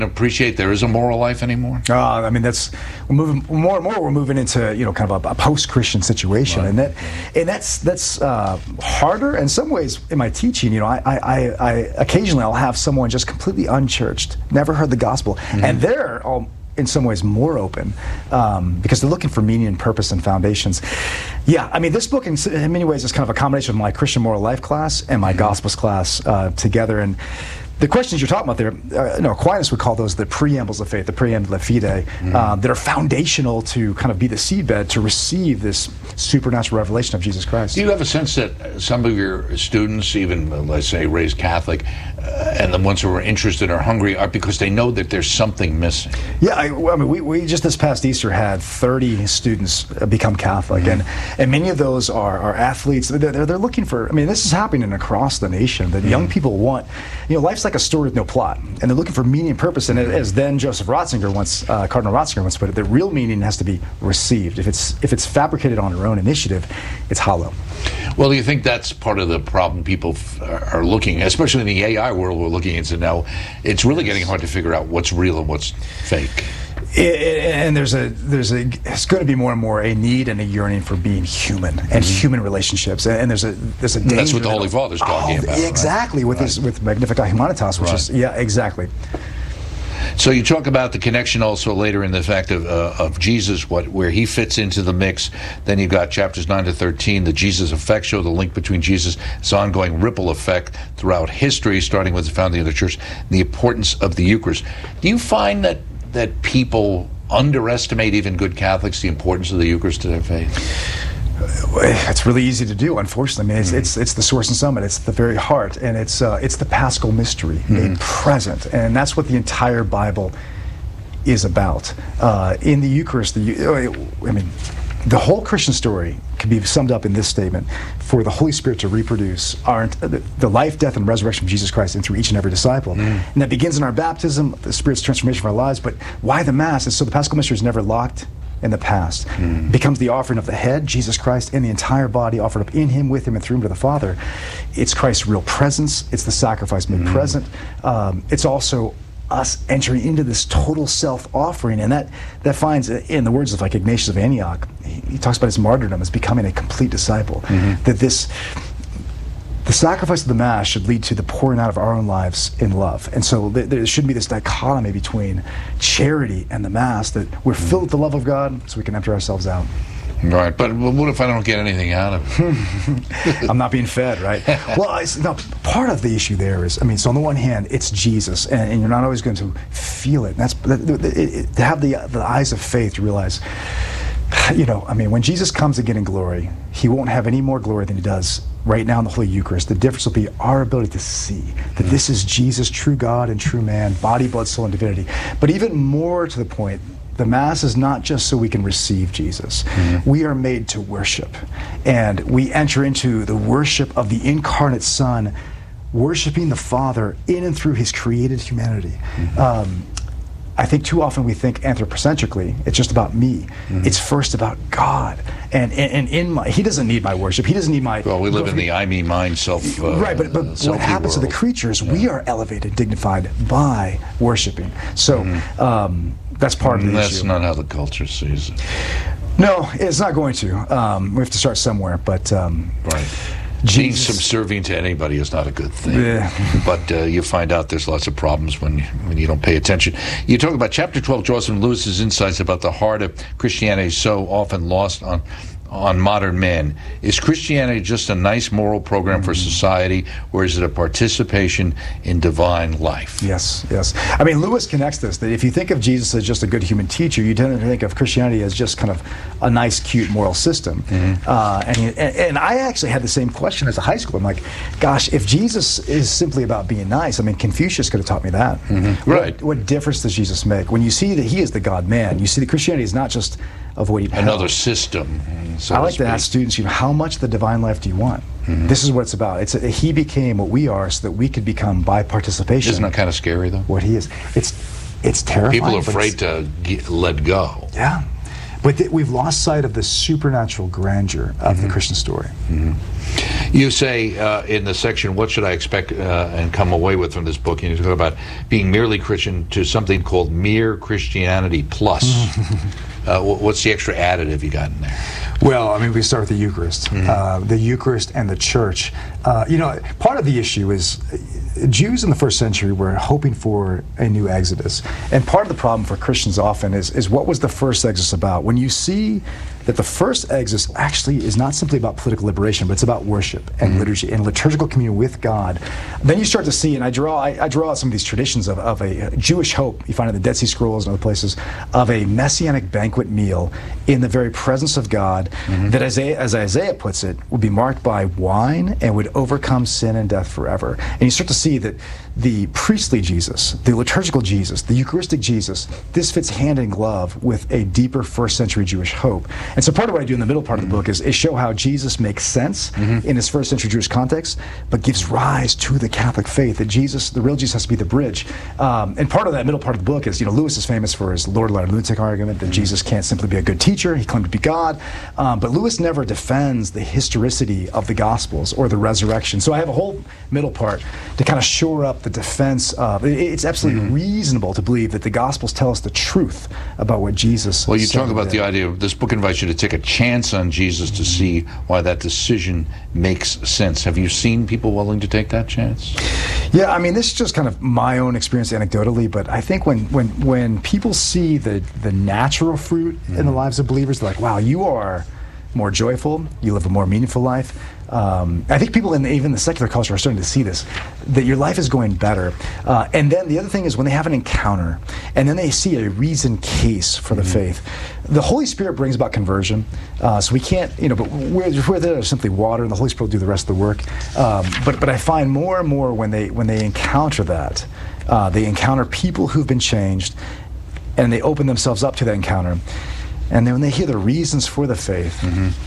appreciate there is a moral life anymore? I mean, we're moving more and more. We're moving into kind of a post-Christian situation, right. and that's harder in some ways. In my teaching, I occasionally I'll have someone just completely unchurched, never heard the gospel, and they're all in some ways more open because they're looking for meaning and purpose and foundations. Yeah, I mean, this book in many ways is kind of a combination of my Christian moral life class and my Gospels class together. And the questions you're talking about there, Aquinas would call those the preambles of faith, the preambula fide, that are foundational to kind of be the seedbed to receive this supernatural revelation of Jesus Christ. Do you have a sense that some of your students, even let's say raised Catholic, and the ones who are interested or hungry, are because they know that there's something missing? Yeah, I mean, we just this past Easter had 30 students become Catholic, and many of those are athletes. They're looking for. I mean, this is happening across the nation. That young people want. Life's like a story with no plot, and they're looking for meaning and purpose. And as then Joseph Ratzinger Cardinal Ratzinger once put it, the real meaning has to be received. If it's fabricated on our own initiative, it's hollow. Well, do you think that's part of the problem people are looking, especially in the AI world we're looking into now? It's really getting hard to figure out what's real and what's fake. And it's going to be more and more a need and a yearning for being human and human relationships. And there's a danger. And that's what the Holy Father's talking about. Exactly, right? with Magnificat Humanitas, which is exactly. So you talk about the connection also later in the fact of Jesus, where he fits into the mix. Then you've got chapters 9 to 13, the Jesus effect show, the link between Jesus, its ongoing ripple effect throughout history, starting with the founding of the church, and the importance of the Eucharist. Do you find that people underestimate, even good Catholics, the importance of the Eucharist to their faith? It's really easy to do, unfortunately. I mean, it's the source and summit. It's the very heart, and it's the Paschal mystery made present, and that's what the entire Bible is about. In the Eucharist, the whole Christian story can be summed up in this statement: for the Holy Spirit to reproduce the life, death, and resurrection of Jesus Christ in through each and every disciple. And that begins in our baptism, the Spirit's transformation of our lives. But why the Mass? And so the Paschal mystery is never locked in the past. Becomes the offering of the head, Jesus Christ, and the entire body offered up in him, with him, and through him to the Father. It's Christ's real presence. It's the sacrifice made present. It's also us entering into this total self-offering, and that finds, in the words of like Ignatius of Antioch, he talks about his martyrdom as becoming a complete disciple. That the sacrifice of the Mass should lead to the pouring out of our own lives in love. And so there shouldn't be this dichotomy between charity and the Mass, that we're filled with the love of God so we can empty ourselves out. Right, but what if I don't get anything out of it? I'm not being fed, right? Well, part of the issue there is, so on the one hand, it's Jesus, and you're not always going to feel it. And to have the eyes of faith to realize, when Jesus comes again in glory, he won't have any more glory than he does right now in the Holy Eucharist. The difference will be our ability to see that this is Jesus, true God and true man, body, blood, soul, and divinity. But even more to the point, the Mass is not just so we can receive Jesus. We are made to worship. And we enter into the worship of the incarnate Son, worshiping the Father in and through his created humanity. I think too often we think anthropocentrically, it's just about me. It's first about God. And he doesn't need my worship. He doesn't need my... Well, we live in the I, me, mine, self right, but what happens world. To the creatures, we are elevated, dignified by worshiping. So that's part of the issue. That's not how the culture sees it. No, it's not going to. We have to start somewhere, but... right. Being subservient to anybody is not a good thing. Yeah. But you find out there's lots of problems when you don't pay attention. You talk about Chapter 12, Jocelyn Lewis's insights about the heart of Christianity so often lost on modern men. Is Christianity just a nice moral program for society, or is it a participation in divine life? Yes. Lewis connects this, that if you think of Jesus as just a good human teacher, you tend to think of Christianity as just kind of a nice, cute moral system. And I actually had the same question as a high schooler. I'm like, gosh, if Jesus is simply about being nice, Confucius could have taught me that. Right. What difference does Jesus make? When you see that he is the God-man, you see that Christianity is not just avoiding another system. So I like to ask students, how much of the divine life do you want? This is what it's about. He became what we are so that we could become by participation. Isn't that kind of scary, though? What he is. It's terrifying. People are afraid to let go. Yeah. But we've lost sight of the supernatural grandeur of the Christian story. You say in the section, what should I expect and come away with from this book? You talk about being merely Christian to something called mere Christianity plus. What's the extra additive you got in there? Well, I mean, we start with the Eucharist. The Eucharist and the Church. Part of the issue is Jews in the first century were hoping for a new Exodus. And part of the problem for Christians often is what was the first Exodus about? When you see that the first Exodus actually is not simply about political liberation, but it's about worship and liturgy and liturgical communion with God, then you start to see, and I draw out some of these traditions of a Jewish hope you find in the Dead Sea Scrolls and other places, of a messianic banquet meal in the very presence of God that, as Isaiah puts it, would be marked by wine and would overcome sin and death forever. And you start to see that the priestly Jesus, the liturgical Jesus, the Eucharistic Jesus, this fits hand in glove with a deeper first century Jewish hope. And so part of what I do in the middle part of the book is show how Jesus makes sense in his first century Jewish context, but gives rise to the Catholic faith, that Jesus, the real Jesus, has to be the bridge. And part of that middle part of the book is, Lewis is famous for his Lord, Liar, Lunatic argument, that Jesus can't simply be a good teacher, he claimed to be God. But Lewis never defends the historicity of the Gospels or the resurrection. So I have a whole middle part to kind of shore up the defense of, it's absolutely reasonable to believe that the Gospels tell us the truth about what Jesus Well, you talk said about and the did. idea of this book invites you to take a chance on Jesus to see why that decision makes sense. Have you seen people willing to take that chance? Yeah, I mean, this is just kind of my own experience anecdotally, but I think when people see the natural fruit in the lives of believers, they're like, wow, you are more joyful, you live a more meaningful life. I think people in even the secular culture are starting to see this, that your life is going better. And then the other thing is when they have an encounter and then they see a reasoned case for the faith, the Holy Spirit brings about conversion. So we can't, but we're there to simply water, and the Holy Spirit will do the rest of the work. But I find more and more when they encounter that, they encounter people who've been changed, and they open themselves up to that encounter. And then when they hear the reasons for the faith,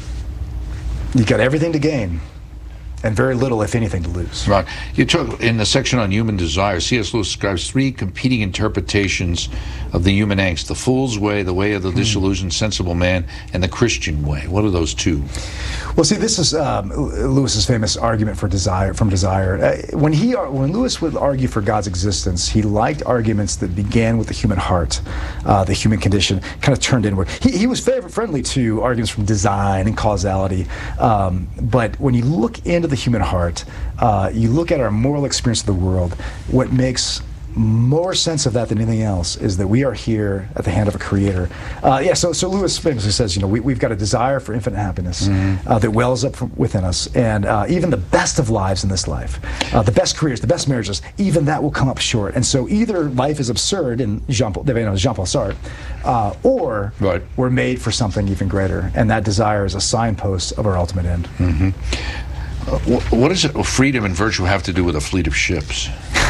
you got everything to gain and very little, if anything, to lose. Right. You talk in the section on human desire, C.S. Lewis describes three competing interpretations of the human angst: the fool's way, the way of the disillusioned, sensible man, and the Christian way. What are those two? Well, see, this is Lewis's famous argument for desire. When Lewis would argue for God's existence, he liked arguments that began with the human heart, the human condition, kind of turned inward. He was friendly to arguments from design and causality, but when you look into the human heart, you look at our moral experience of the world, what makes more sense of that than anything else is that we are here at the hand of a creator. So Lewis famously says, we've got a desire for infinite happiness that wells up from within us, and even the best of lives in this life, the best careers, the best marriages, even that will come up short. And so either life is absurd in Jean-Paul Sartre, or Right. we're made for something even greater, and that desire is a signpost of our ultimate end. What does freedom and virtue have to do with a fleet of ships?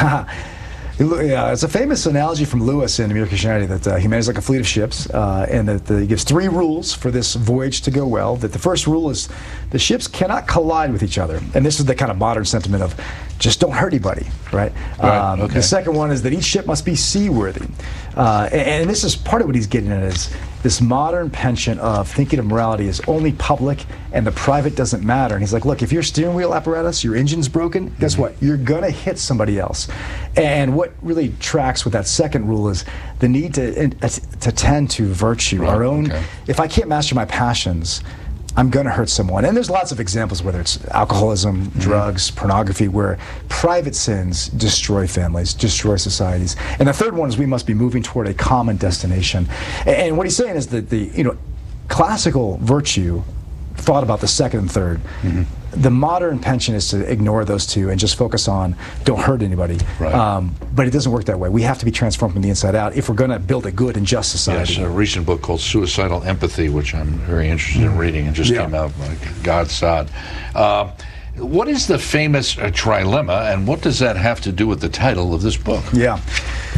Yeah, it's a famous analogy from Lewis in Mere Christianity that humanity is like a fleet of ships, and that he gives three rules for this voyage to go well. That the first rule is the ships cannot collide with each other, and this is the kind of modern sentiment of just don't hurt anybody, right? Right, okay. The second one is that each ship must be seaworthy, and this is part of what he's getting at is this modern penchant of thinking of morality as only public and the private doesn't matter. And he's like, look, if your steering wheel apparatus, your engine's broken, guess what? You're gonna hit somebody else. And what really tracks with that second rule is the need to tend to virtue, Right, our own. okay. If I can't master my passions, I'm going to hurt someone. And there's lots of examples, whether it's alcoholism, drugs, pornography, where private sins destroy families, destroy societies. And the third one is we must be moving toward a common destination. And what he's saying is that the classical virtue thought about the second and third. The modern penchant is to ignore those two and just focus on don't hurt anybody. Right. But it doesn't work that way. We have to be transformed from the inside out if we're going to build a good and just society. Yes, a recent book called Suicidal Empathy, which I'm very interested in reading, and just came out by God Sod. What is the famous trilemma, and what does that have to do with the title of this book? Yeah.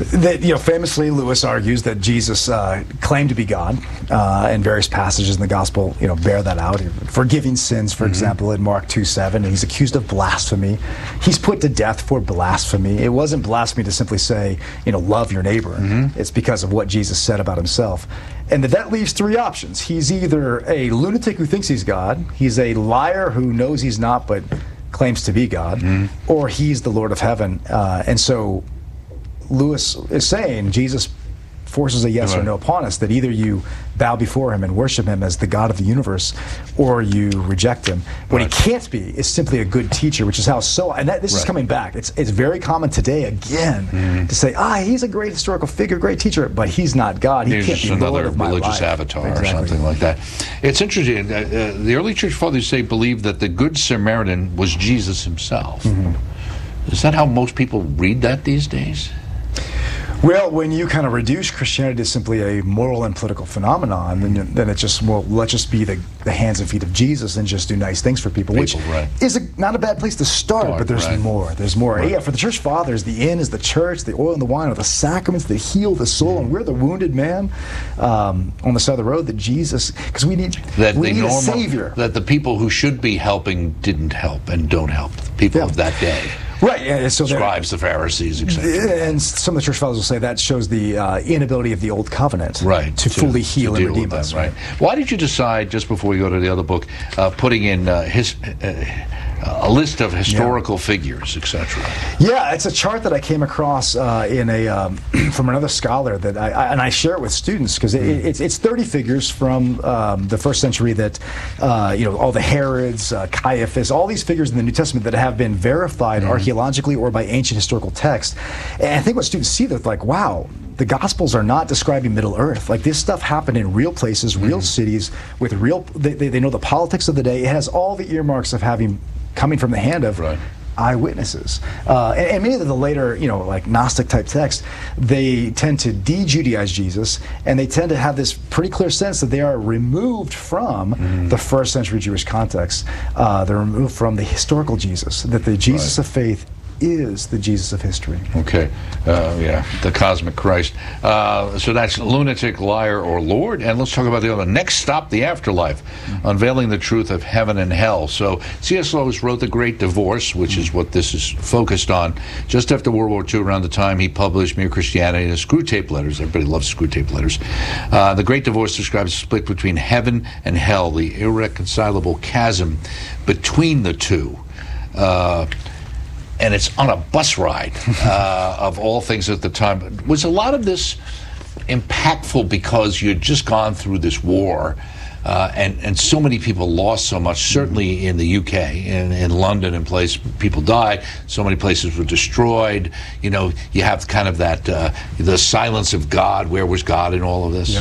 That, famously, Lewis argues that Jesus claimed to be God, and various passages in the gospel, bear that out. Forgiving sins, for example, in Mark 2:7, and he's accused of blasphemy. He's put to death for blasphemy. It wasn't blasphemy to simply say, love your neighbor. It's because of what Jesus said about himself. And that leaves three options. He's either a lunatic who thinks he's God, he's a liar who knows he's not but claims to be God, or he's the Lord of heaven. And so Lewis is saying Jesus forces a yes or no upon us, that either you bow before him and worship him as the God of the universe, or you reject him. What he can't be is simply a good teacher, which is how this is coming back. It's very common today again to say, he's a great historical figure, great teacher, but he's not God. He can't be Lord of my life. Another religious avatar or something like that. It's interesting. The early church fathers believed that the Good Samaritan was Jesus himself. Is that how most people read that these days? Well, when you kind of reduce Christianity to simply a moral and political phenomenon, then it's just, let's just be the hands and feet of Jesus and just do nice things for people, which is not a bad place to start, but there's more. There's more. Yeah, for the church fathers, the inn is the church, the oil and the wine are the sacraments that heal the soul, and we're the wounded man on the side of the road that Jesus, because we need a Savior. That the people who should be helping didn't help and don't help, the people of that day. Right, and so scribes, the Pharisees, etc. And some of the church fathers will say that shows the inability of the old covenant to fully heal and redeem us. Right. Why did you decide, just before we go to the other book, putting in a list of historical figures, etc.? Yeah, it's a chart that I came across from another scholar that I share it with students, because it's 30 figures from the first century that all the Herods, Caiaphas, all these figures in the New Testament that have been verified archaeologically or by ancient historical text. And I think what students see, they're like, wow, the Gospels are not describing Middle Earth. Like, this stuff happened in real places, real cities, with real. They know the politics of the day. It has all the earmarks of coming from the hand of eyewitnesses. And many of the later, like Gnostic type texts, they tend to de-Judaize Jesus, and they tend to have this pretty clear sense that they are removed from the first century Jewish context. They're removed from the historical Jesus, that the Jesus of faith is the Jesus of history. Okay, the cosmic Christ. So that's lunatic, liar, or Lord. And let's talk about the other. Next stop, the afterlife, unveiling the truth of heaven and hell. So C.S. Lewis wrote The Great Divorce, which is what this is focused on. Just after World War II, around the time he published Mere Christianity and the Screwtape Letters. Everybody loves Screwtape Letters. The Great Divorce describes a split between heaven and hell, the irreconcilable chasm between the two. And it's on a bus ride, of all things at the time. Was a lot of this impactful because you'd just gone through this war, and so many people lost so much, certainly in the UK, in London and places, people died, so many places were destroyed. You have kind of that, the silence of God, where was God in all of this?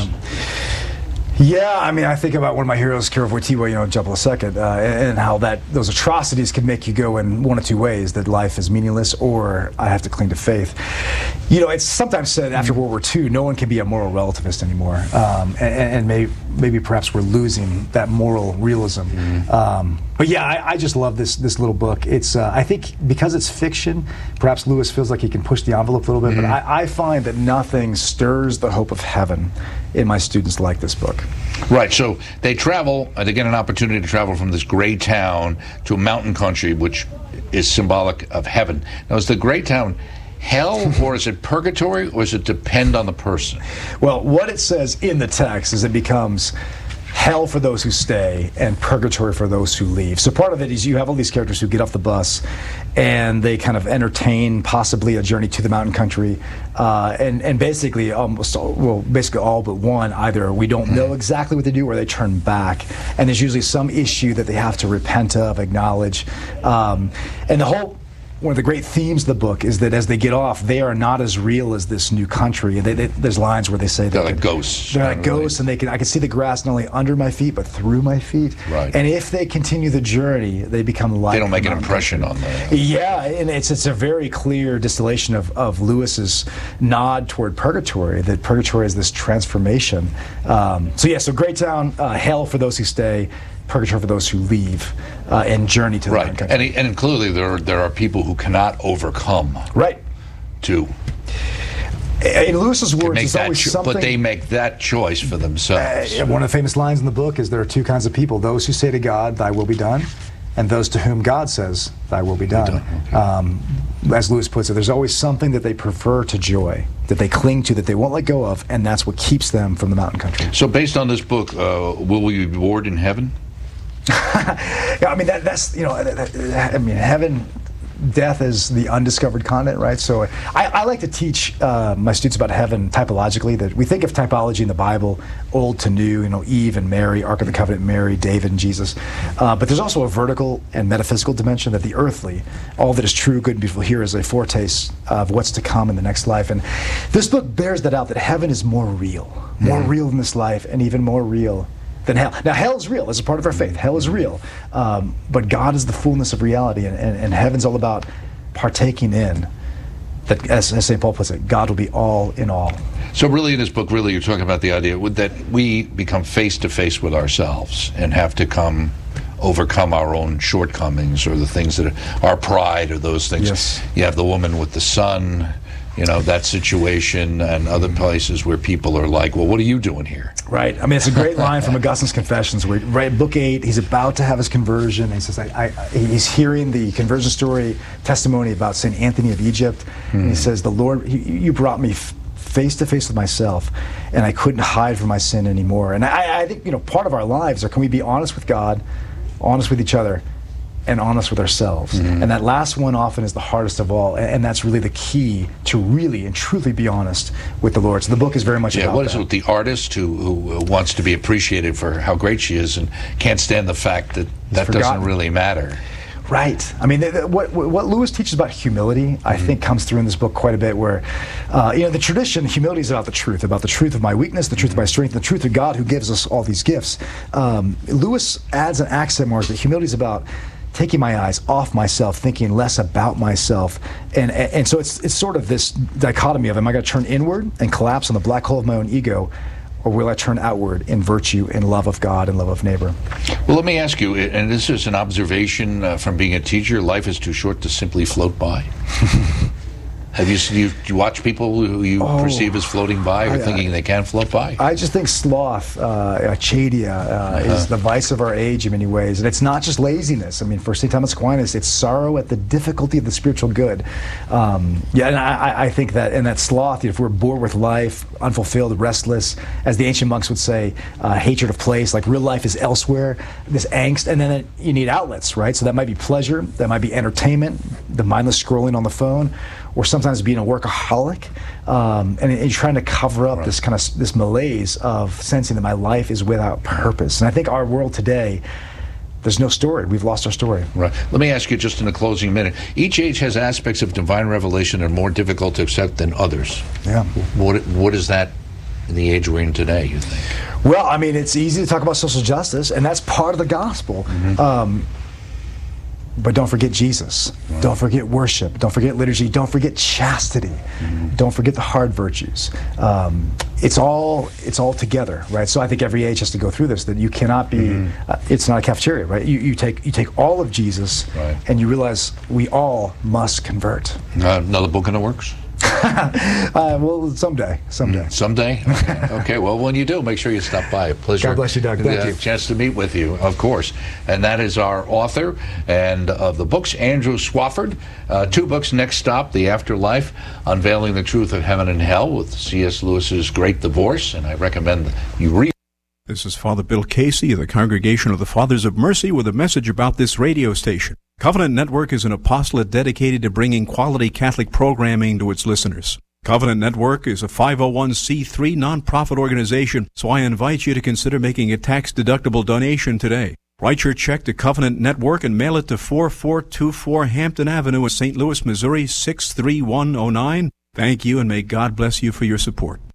Yeah, I mean, I think about one of my heroes, Kira Wojtyła, Jump a Second, and how those atrocities can make you go in one of two ways, that life is meaningless or I have to cling to faith. It's sometimes said after World War II, no one can be a moral relativist anymore, and maybe perhaps we're losing that moral realism. But yeah, I just love this little book. It's I think because it's fiction, perhaps Lewis feels like he can push the envelope a little bit, but I find that nothing stirs the hope of heaven in my students like this book. Right, so they travel, they get an opportunity to travel from this gray town to a mountain country, which is symbolic of heaven. Now, is the gray town hell, or is it purgatory, or does it depend on the person? Well, what it says in the text is it becomes hell for those who stay and purgatory for those who leave. So part of it is you have all these characters who get off the bus and they kind of entertain possibly a journey to the mountain country, and basically basically all but one, either we don't know exactly what they do or they turn back, and there's usually some issue that they have to repent of, acknowledge, and one of the great themes of the book is that as they get off, they are not as real as this new country. There's lines where they say they're like ghosts. They're like ghosts, and I can see the grass not only under my feet but through my feet. Right. And if they continue the journey, they become like. They don't make an impression on them. Yeah, and it's a very clear distillation of Lewis's nod toward purgatory. That purgatory is this transformation. So Great Town, hell for those who stay, purgatory for those who leave, and journey to the mountain country. And clearly there are people who cannot overcome. Right. To In Lewis's words, there's always something. But they make that choice for themselves. One of the famous lines in the book is there are two kinds of people: those who say to God, "Thy will be done," and those to whom God says, "Thy will be done." As Lewis puts it, there's always something that they prefer to joy, that they cling to, that they won't let go of, and that's what keeps them from the mountain country. So based on this book, will we be rewarded in heaven? Yeah, I mean, that's, heaven, death is the undiscovered continent, right? So I like to teach my students about heaven typologically, that we think of typology in the Bible, old to new, Eve and Mary, Ark of the Covenant, Mary, David and Jesus. But there's also a vertical and metaphysical dimension, that the earthly, all that is true, good and beautiful here, is a foretaste of what's to come in the next life. And this book bears that out, that heaven is more real than this life, and even more real than hell. Now, hell is real as a part of our faith. Hell is real. But God is the fullness of reality, and heaven's all about partaking in that, as St. Paul puts it, God will be all in all. So really in this book, really you're talking about the idea that we become face to face with ourselves and have to overcome our own shortcomings, or the things that our pride, or those things. Yes. You have the woman with the son, that situation, and other places where people are like, well, what are you doing here? Right. I mean, it's a great line from Augustine's Confessions, where, right, book 8, he's about to have his conversion, and he says, he's hearing the conversion story, testimony about St. Anthony of Egypt, and he says, the Lord, you brought me face to face with myself, and I couldn't hide from my sin anymore. And I think, part of our lives are, can we be honest with God, honest with each other, and honest with ourselves. And that last one often is the hardest of all, and that's really the key to really and truly be honest with the Lord. So the book is very much about what is that. it with the artist who wants to be appreciated for how great she is and can't stand the fact that doesn't really matter? Right. I mean, what Lewis teaches about humility, I think, comes through in this book quite a bit, where, the tradition, humility is about the truth of my weakness, the truth of my strength, the truth of God who gives us all these gifts. Lewis adds an accent mark that humility is about taking my eyes off myself, thinking less about myself. And so it's sort of this dichotomy of, am I going to turn inward and collapse on the black hole of my own ego, or will I turn outward in virtue and love of God and love of neighbor? Well, let me ask you, and this is an observation from being a teacher, life is too short to simply float by. Have you watch people who you perceive as floating by, or thinking they can float by? I just think sloth, achadia, is the vice of our age in many ways. And it's not just laziness. I mean, for St. Thomas Aquinas, it's sorrow at the difficulty of the spiritual good. And I think that in that sloth, if we're bored with life, unfulfilled, restless, as the ancient monks would say, hatred of place, like real life is elsewhere, this angst, and then you need outlets, right? So that might be pleasure, that might be entertainment, the mindless scrolling on the phone, or sometimes being a workaholic, and you're trying to cover up this kind of this malaise of sensing that my life is without purpose. And I think our world today, there's no story. We've lost our story. Right. Let me ask you just in the closing minute. Each age has aspects of divine revelation that are more difficult to accept than others. Yeah. What is that in the age we're in today, you think? Well, I mean, it's easy to talk about social justice, and that's part of the gospel. But don't forget Jesus. Right. Don't forget worship. Don't forget liturgy. Don't forget chastity. Don't forget the hard virtues. It's all together, right? So I think every age has to go through this. That you cannot be. It's not a cafeteria, right? You take all of Jesus, right, and you realize we all must convert. Another book in the works? Well, someday. Someday? Okay. Well, when you do, make sure you stop by. A pleasure. God bless you, Doug. Thank you. Chance to meet with you, of course. And that is our author and of the books, Andrew Swafford. 2 books, Next Stop, The Afterlife, Unveiling the Truth of Heaven and Hell, with C.S. Lewis's Great Divorce. And I recommend you read. This is Father Bill Casey of the Congregation of the Fathers of Mercy with a message about this radio station. Covenant Network is an apostolate dedicated to bringing quality Catholic programming to its listeners. Covenant Network is a 501c3 nonprofit organization, so I invite you to consider making a tax-deductible donation today. Write your check to Covenant Network and mail it to 4424 Hampton Avenue in St. Louis, Missouri 63109. Thank you, and may God bless you for your support.